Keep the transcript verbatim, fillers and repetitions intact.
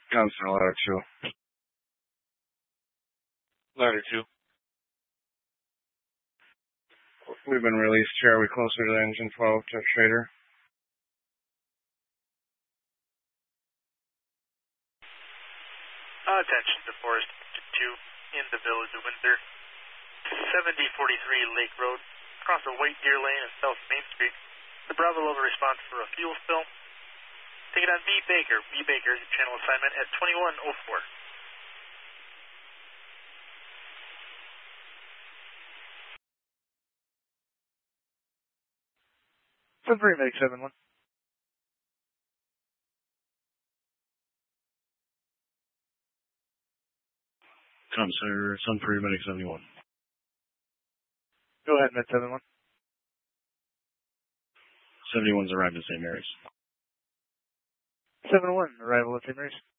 Constant ladder two. Ladder two. We've been released here. Are we closer to the engine twelve to Trader? Uh, attention to Forest two in the Village of Windsor. seventy forty-three Lake Road. Across the White Deer Lane and South Main Street. The Bravo Lover responds for a fuel spill. Take it on B. Baker. B. Baker, channel assignment at twenty-one oh four. seven three, make seven one. Come, sir. Sun three, medic seventy-one. Go ahead, med seven one. seventy-one's arrived at Saint Mary's. seven one, arrival at Saint Mary's.